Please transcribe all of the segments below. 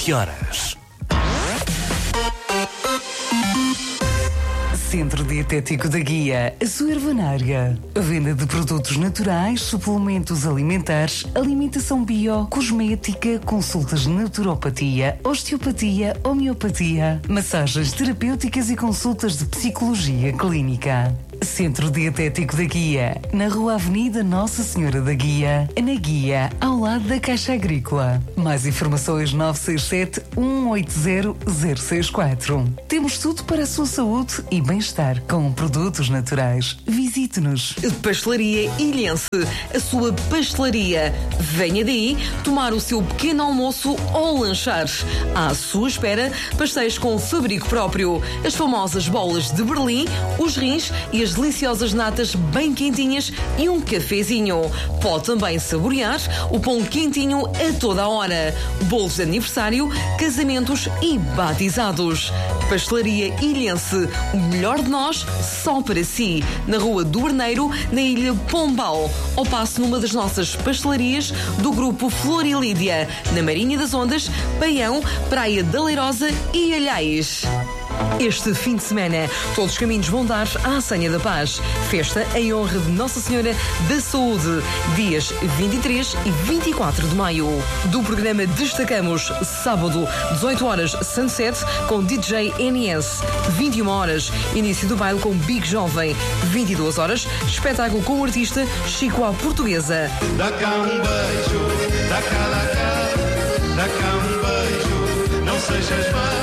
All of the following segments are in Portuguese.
20 horas. Centro Dietético da Guia, a sua ervanária. Venda de produtos naturais, suplementos alimentares, alimentação bio, cosmética, consultas de naturopatia, osteopatia, homeopatia, massagens terapêuticas e consultas de psicologia clínica. Centro Dietético da Guia, na Rua Avenida Nossa Senhora da Guia, na Guia, ao lado da Caixa Agrícola. Mais informações 967-180-064. Temos tudo para a sua saúde e bem-estar com produtos naturais. Visite-nos. Pastelaria Ilhense, a sua pastelaria. Venha daí tomar o seu pequeno almoço ou lanchar. À sua espera, pastéis com fabrico próprio, as famosas bolas de Berlim, os rins e as deliciosas natas bem quentinhas e um cafezinho. Pode também saborear o pão quentinho a toda a hora. Bolos de aniversário, casamentos e batizados. Pastelaria Ilhense, o melhor de nós, só para si. Na Rua do Berneiro, na Ilha Pombal. Ou passe numa das nossas pastelarias do Grupo Flor e Lídia, na Marinha das Ondas, Paião, Praia da Leirosa e Alhais. Este fim de semana, todos os caminhos vão dar à Senha da Paz. Festa em honra de Nossa Senhora da Saúde. Dias 23 e 24 de maio. Do programa destacamos sábado, 18 horas, Sunset com DJ NS. 21 horas, início do baile com Big Jovem. 22 horas, espetáculo com o artista Chico à Portuguesa. Dá cá um beijo, dá cá, dá cá um beijo, não sejas má.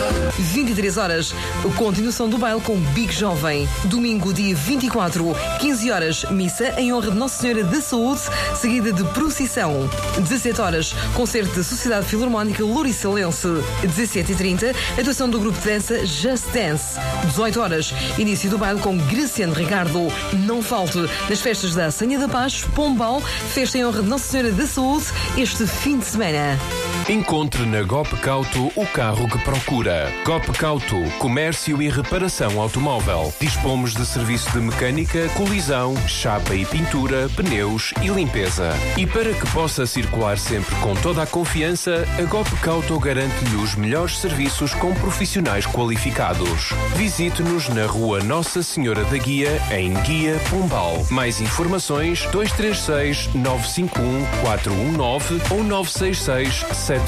23 horas, continuação do baile com Big Jovem. Domingo, dia 24, 15 horas, missa em honra de Nossa Senhora da Saúde, seguida de procissão. 17 horas, concerto da Sociedade Filarmónica Louriçalense. 17h30, atuação do grupo de dança Just Dance. 18 horas, início do baile com Graciano Ricardo. Não falte nas festas da Senha da Paz, Pombal, festa em honra de Nossa Senhora da Saúde, este fim de semana. Encontre na GOP Cauto o carro que procura. GOP Cauto, comércio e reparação automóvel. Dispomos de serviço de mecânica, colisão, chapa e pintura, pneus e limpeza. E para que possa circular sempre com toda a confiança, a GOP Cauto garante-lhe os melhores serviços com profissionais qualificados. Visite-nos na Rua Nossa Senhora da Guia, em Guia, Pombal. Mais informações 236-951-419 ou 966-781-171.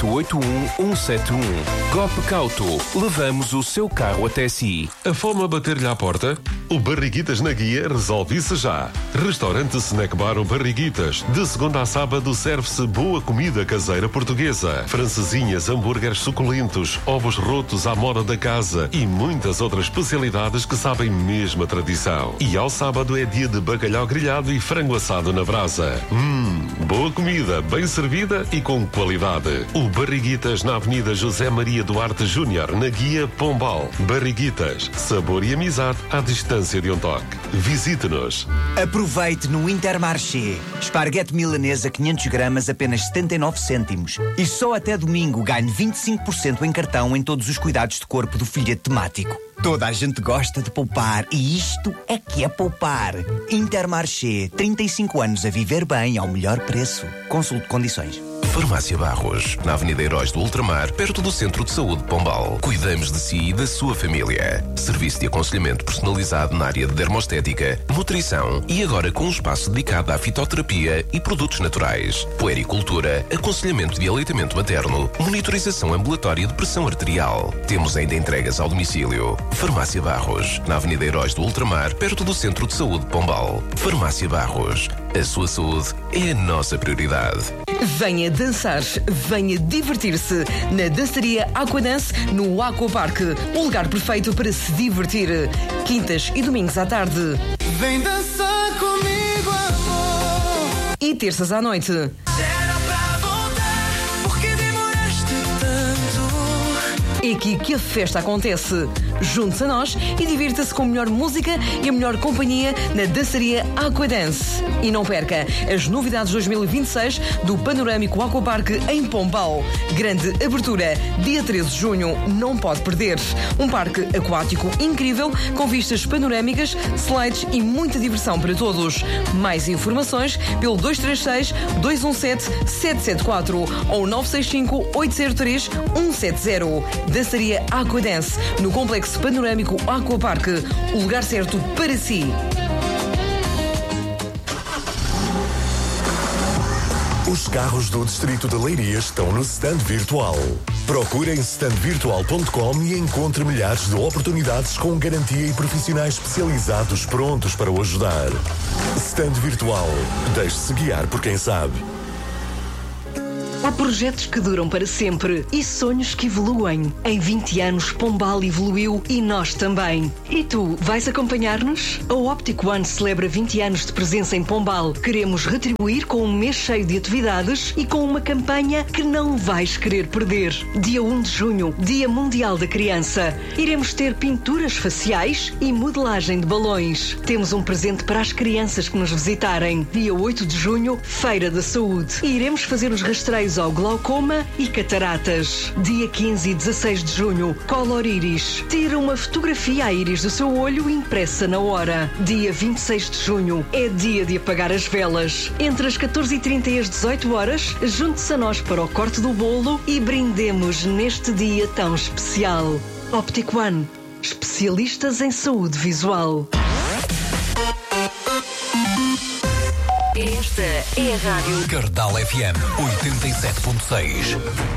GOP Cauto. Levamos o seu carro até si. A fome a bater-lhe à porta? O Barriguitas na Guia resolve isso já. Restaurante Snack Bar o Barriguitas. De segunda a sábado serve-se boa comida caseira portuguesa. Francesinhas, hambúrgueres suculentos, ovos rotos à moda da casa e muitas outras especialidades que sabem mesmo a tradição. E ao sábado é dia de bacalhau grelhado e frango assado na brasa. Boa comida, bem servida e com qualidade. O Barriguitas na Avenida José Maria Duarte Júnior, na Guia Pombal. Barriguitas, sabor e amizade à distância de um toque. Visite-nos. Aproveite no Intermarché. Esparguete milanesa 500 gramas, apenas 79 cêntimos. E só até domingo ganhe 25% em cartão em todos os cuidados de corpo do folheto temático. Toda a gente gosta de poupar e isto é que é poupar. Intermarché, 35 anos a viver bem ao melhor preço. Consulte condições. Farmácia Barros, na Avenida Heróis do Ultramar, perto do Centro de Saúde Pombal. Cuidamos de si e da sua família. Serviço de aconselhamento personalizado na área de dermostética, nutrição e agora com um espaço dedicado à fitoterapia e produtos naturais. Puericultura, aconselhamento de aleitamento materno, monitorização ambulatória de pressão arterial. Temos ainda entregas ao domicílio. Farmácia Barros, na Avenida Heróis do Ultramar, perto do Centro de Saúde Pombal. Farmácia Barros. A sua saúde é a nossa prioridade. Venha dançar, venha divertir-se na dançaria Aquadance no Aquapark. Um lugar perfeito para se divertir. Quintas e domingos à tarde. Vem dançar comigo, amor. E terças à noite. Era pra voltar, porque demoraste tanto. É aqui que a festa acontece. Junte-se a nós e divirta-se com a melhor música e a melhor companhia na dançaria Aquadance. E não perca as novidades 2026 do Panorâmico Aquaparque em Pombal. Grande abertura, dia 13 de junho, não pode perder. Um parque aquático incrível, com vistas panorâmicas, slides e muita diversão para todos. Mais informações pelo 236-217-774 ou 965-803-170. Dançaria Aquadance, no Complexo Panorâmico Aquaparque. O lugar certo para si. Os carros do Distrito de Leiria estão no stand virtual. Procure em standvirtual.com e encontre milhares de oportunidades com garantia e profissionais especializados prontos para o ajudar. Stand Virtual. Deixe-se guiar por quem sabe. Há projetos que duram para sempre e sonhos que evoluem. Em 20 anos, Pombal evoluiu e nós também. E tu, vais acompanhar-nos? A Optic One celebra 20 anos de presença em Pombal. Queremos retribuir com um mês cheio de atividades e com uma campanha que não vais querer perder. Dia 1 de junho, Dia Mundial da Criança. Iremos ter pinturas faciais e modelagem de balões. Temos um presente para as crianças que nos visitarem. Dia 8 de junho, Feira da Saúde. E iremos fazer os rastreios ao glaucoma e cataratas. Dia 15 e 16 de junho, Color Iris. Tira uma fotografia à íris do seu olho impressa na hora. Dia 26 de junho é dia de apagar as velas. Entre as 14h30 e as 18 horas, junte-se a nós para o corte do bolo e brindemos neste dia tão especial. Optic One, especialistas em saúde visual. Esta é a Rádio Cardal FM 87.6.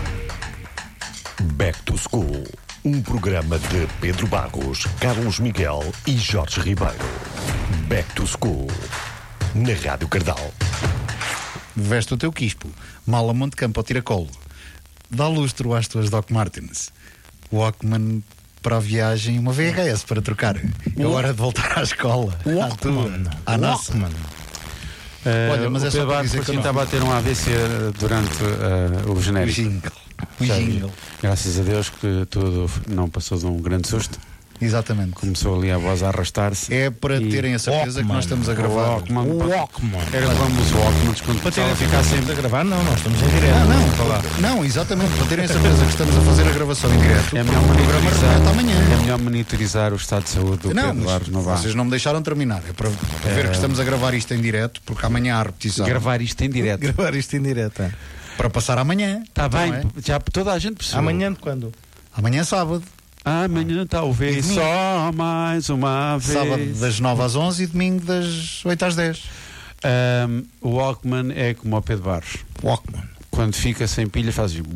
Back to School. Um programa de Pedro Barros, Carlos Miguel e Jorge Ribeiro. Back to School. Na Rádio Cardal. Veste o teu quispo. Mala Monte Campo ao tiracolo. Dá lustro às tuas Doc Martens. Walkman para a viagem, uma VHS para trocar. É hora de voltar à escola. Walkman. À nossa. Olha, mas o Pedro Barros estava a ter um AVC durante o genérico. O jingle. Graças a Deus que tudo não passou de um grande susto. Exatamente. Começou ali a voz a arrastar-se. É para terem a certeza que nós estamos a gravar. Walkman. Era como os Walkmans quando para terem a ficar sempre a gravar, não, nós estamos em direto. Não, exatamente. Para terem a certeza que estamos a fazer a gravação em direto. É melhor monitorizar o estado de saúde do Pedro Barros. Vocês não me deixaram terminar. É para ver que estamos a gravar isto em direto, porque amanhã há repetição. Gravar isto em direto. Para passar amanhã. Está bem, já toda a gente percebeu. Amanhã de quando? Amanhã é sábado. Amanhã talvez só mais uma vez. Sábado das 9 às 11 e domingo das 8 às 10. O Walkman é como o Pedro Barros. Walkman. Quando fica sem pilhas faz assim.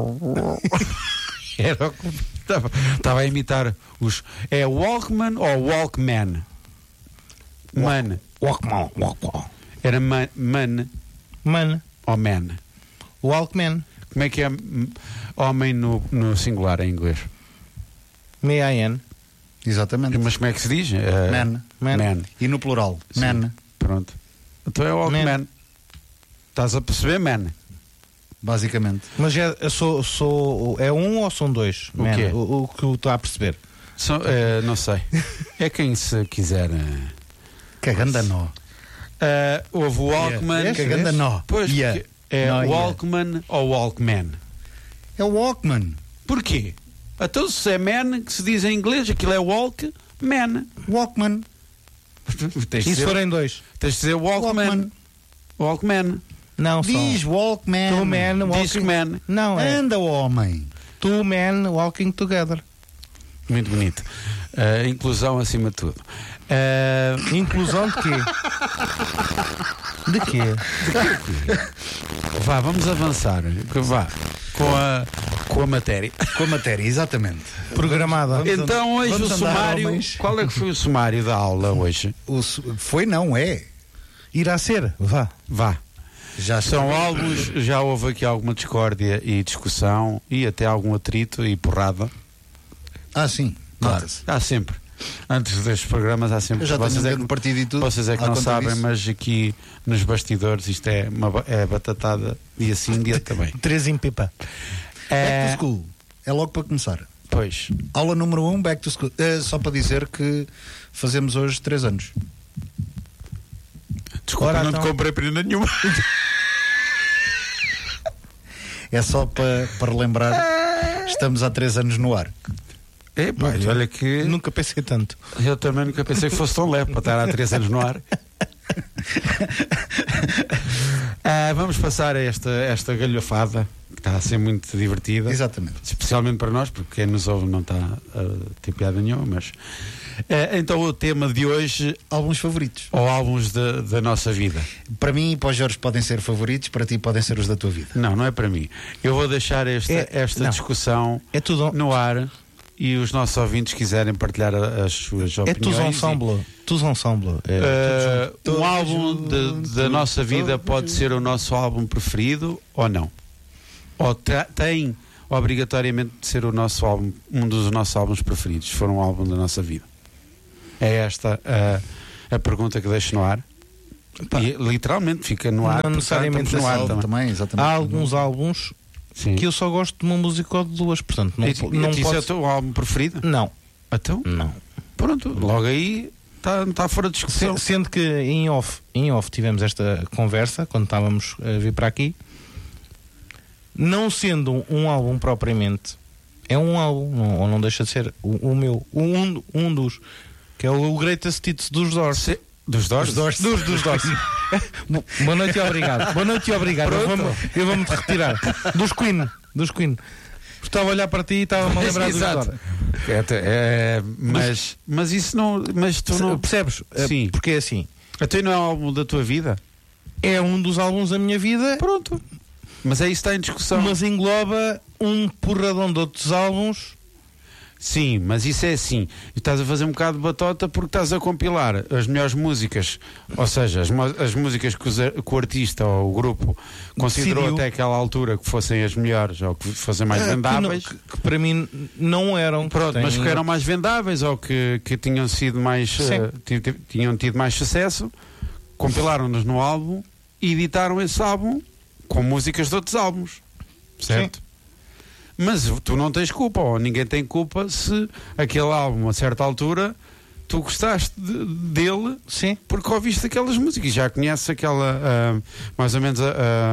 Estava a imitar os... É Walkman ou Walkman? Man. Walkman. Era man. Ou man? Walkman. Como é que é homem no singular em inglês? M-A-N. Exatamente. Mas como é que se diz? Man. E no plural? Sim. Man. Pronto. Então é Walkman. Estás a perceber, man? Basicamente. Mas é um ou são dois? O quê? O que eu estou a perceber. Não sei. É quem se quiser. Caganda nó. Houve o Walkman. Caganda nó. Pois, é Walkman ou Walkman? É o Walkman. Porquê? Então se é man, que se diz em inglês, aquilo é Walkman. Walkman. E se forem dois? Tens de dizer Walkman. Walkman. Não, diz só. Walkman. Two men walking. Diz man. Não, é. Anda, homem. Two men walking together. Muito bonito. Inclusão acima de tudo. Inclusão de quê? De quê? Vá, vamos avançar. Vá. Com a matéria. Com a matéria, exatamente. Programada. Então hoje o sumário. Qual é que foi o sumário da aula hoje? É. Irá ser. Vá. Já são álbuns, já houve aqui alguma discórdia e discussão e até algum atrito e porrada. Sim, claro. Há sempre. Antes destes programas há sempre. Eu já tenho no partido e tudo. Vocês é que não sabem, mas aqui nos bastidores isto é batatada dia sim, dia também. 3 em pipa. Back to School. É logo para começar. Pois. Aula número 1, Back to School. Só para dizer que fazemos hoje 3 anos. Desculpa, Ora, não então. te comprei prenda nenhuma. É só para relembrar, estamos há 3 anos no ar. Pá, olha que... Nunca pensei tanto. Eu também nunca pensei que fosse tão leve para estar há 3 anos no ar. Vamos passar a esta galhofada que está a ser muito divertida. Exatamente. Especialmente para nós, porque quem nos ouve não está a ter piada nenhuma, mas... então o tema de hoje... Álbuns favoritos. Ou álbuns da nossa vida. Para mim e para o Jorge podem ser favoritos, para ti podem ser os da tua vida. Não é para mim. Eu vou deixar esta discussão no ar, e os nossos ouvintes quiserem partilhar as suas opiniões. Tous ensemble. Um álbum da nossa vida pode ser o nosso álbum preferido ou não? Ou tem obrigatoriamente de ser o nosso álbum, um dos nossos álbuns preferidos, se for um álbum da nossa vida? É esta a pergunta que deixo no ar. E, literalmente fica no ar. Não necessariamente no ar também, exatamente. Há alguns álbuns que eu só gosto de uma música ou de duas, portanto não pode... pode... é o teu álbum preferido? Não. Então? Não. Pronto, logo aí está fora de discussão. Sendo que em off tivemos esta conversa quando estávamos a vir para aqui, não sendo um álbum propriamente, é um álbum, ou não deixa de ser o meu, um dos, que é o Greatest Hits dos Doors. Dos Doors? Dos Doors. Boa noite e obrigado. Boa noite e obrigado. Eu vou-me retirar. Dos Queen. Estava a olhar para ti e estava-me a lembrar dos Doors. Mas isso não... Mas tu não... Percebes? Sim. Porque é assim. Até não é um álbum da tua vida? É um dos álbuns da minha vida. Pronto. Mas aí está em discussão. Mas engloba um porradão de outros álbuns. Sim, mas isso é assim. Estás a fazer um bocado de batota porque estás a compilar as melhores músicas, ou seja, as músicas que o artista ou o grupo considerou decidiu, até aquela altura que fossem as melhores ou que fossem mais vendáveis. Que para mim não eram. Pronto, mas que eram mais vendáveis ou que tinham sido mais tinham tido mais sucesso, compilaram-nos no álbum e editaram esse álbum com músicas de outros álbuns, certo? Sim. Mas tu não tens culpa, ou ninguém tem culpa, se aquele álbum, a certa altura, tu gostaste dele, sim, porque ouviste aquelas músicas, já conheces aquela, mais ou menos,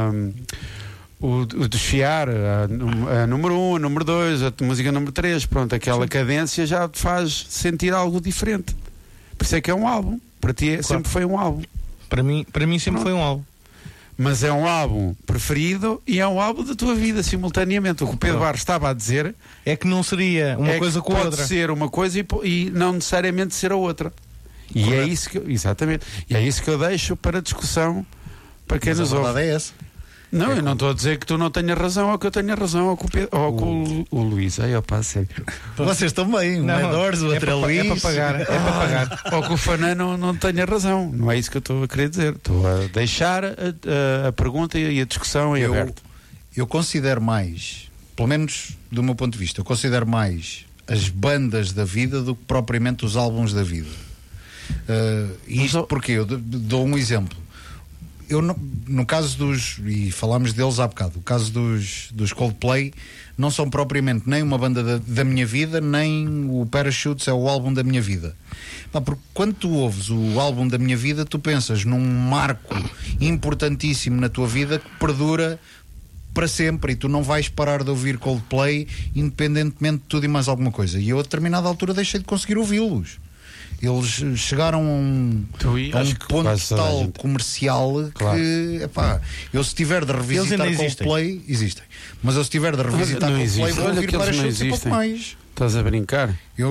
o desfiar, a número 1, a número 2, a música número 3, pronto, aquela cadência já te faz sentir algo diferente. Por isso é que é um álbum. Para ti sempre foi um álbum. Para mim sempre foi um álbum. Mas é um álbum preferido e é um álbum da tua vida simultaneamente. O que o Pedro Barros estava a dizer é que não seria uma coisa com a outra. Pode ser uma coisa e não necessariamente ser a outra. E é isso que exatamente. E é isso que eu deixo para discussão para quem nos ouve. É essa. Não, eu não estou a dizer que tu não tenhas razão ou que eu tenha razão ou com o Luís. Aí, opa, sério. Vocês estão bem, um é Doors, o outro é Luís. É para pagar, é para pagar. Ou que o Fanã não tenha razão. Não é isso que eu estou a querer dizer. Estou a deixar a pergunta e a discussão em aberto. Eu considero mais, pelo menos do meu ponto de vista, eu considero mais as bandas da vida do que propriamente os álbuns da vida. Isto porque eu dou um exemplo. Eu, no caso e falámos deles há bocado, o caso dos Coldplay, não são propriamente nem uma banda da minha vida, nem o Parachutes é o álbum da minha vida. Porque quando tu ouves o álbum da minha vida, tu pensas num marco importantíssimo na tua vida que perdura para sempre e tu não vais parar de ouvir Coldplay independentemente de tudo e mais alguma coisa. E eu a determinada altura deixei de conseguir ouvi-los. Eles chegaram a um ponto tal comercial que, epá, eu se tiver de revisitar Coldplay, existem. Mas eu se tiver de revisitar Coldplay, vou ouvir para Parachutes e pouco mais. Estás a brincar? Eu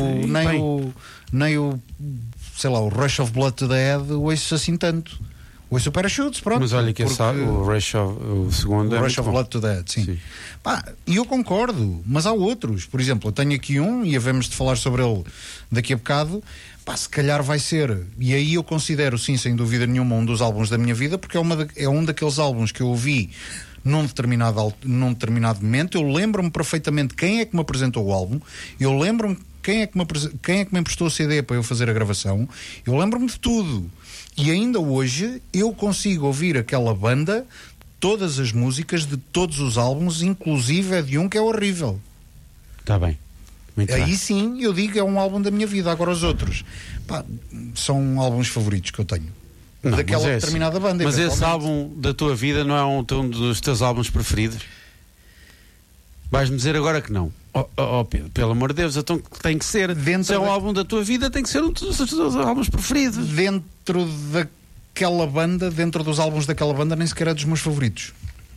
nem o sei lá, o Rush of Blood to the Head ouço assim tanto. Ouço o Parachutes, pronto. Mas olha que o Rush of, o segundo o Rush of Blood to the Head, sim. E eu concordo, mas há outros. Por exemplo, eu tenho aqui um e havemos de falar sobre ele daqui a bocado. Se calhar vai ser, e aí eu considero, sim, sem dúvida nenhuma, um dos álbuns da minha vida, porque é um daqueles álbuns que eu ouvi num determinado momento. Eu lembro-me perfeitamente quem é que me apresentou o álbum, eu lembro-me quem é que me emprestou o CD para eu fazer a gravação, eu lembro-me de tudo. E ainda hoje eu consigo ouvir aquela banda, todas as músicas de todos os álbuns, inclusive é de um que é horrível. Está bem. Muito Aí bem. sim eu digo é um álbum da minha vida. Agora os outros, pá, são álbuns favoritos que eu tenho. Não, daquela mas é determinada assim. banda. Mas esse eventualmente. álbum da tua vida não é um dos teus álbuns preferidos? Vais-me dizer agora que não. Oh, Pedro, pelo amor de Deus, então tem que ser. Se é um álbum da tua vida, tem que ser um dos teus álbuns preferidos. Dentro daquela banda, dentro dos álbuns daquela banda, nem sequer é dos meus favoritos.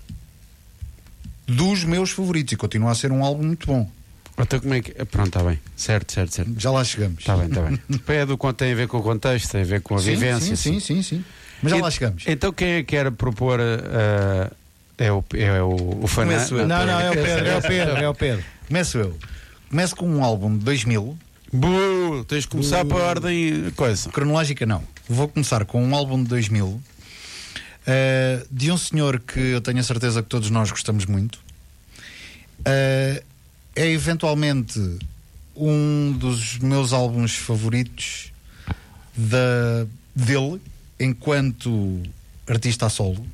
Dos meus favoritos. E continua a ser um álbum muito bom. Então como é que... Pronto, está bem. Certo. Já lá chegamos. Está bem. Tem a ver com o contexto, tem a ver com a vivência. Sim. Mas já lá chegamos. Então quem é que quer propor... É o Fanã? Começo eu. Não, é o Pedro. Começo eu. Começo com um álbum de 2000. Tens de começar para a ordem coisa. Cronológica não. Vou começar com um álbum de 2000 de um senhor que eu tenho a certeza que todos nós gostamos muito. É eventualmente um dos meus álbuns favoritos dele enquanto artista a solo.